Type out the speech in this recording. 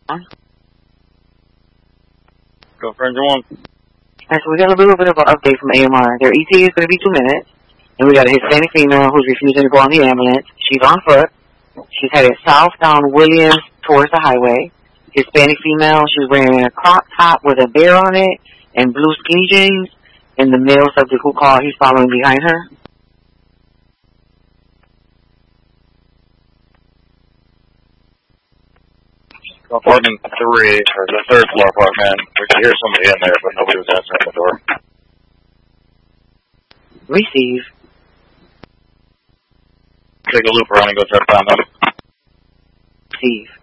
Girlfriend, you want? Alright, so we got a little bit of an update from AMR. Their ETA is going to be 2 minutes. And we got a Hispanic female who's refusing to go on the ambulance. She's on foot. She's headed south down Williams towards the highway. Hispanic female, she's wearing a crop top with a bear on it and blue skinny jeans. And the male subject who called, he's following behind her. Apartment 3, or the third floor apartment. We could hear somebody in there, but nobody was answering the door. Receive. Take a loop around and go try to find them. Receive.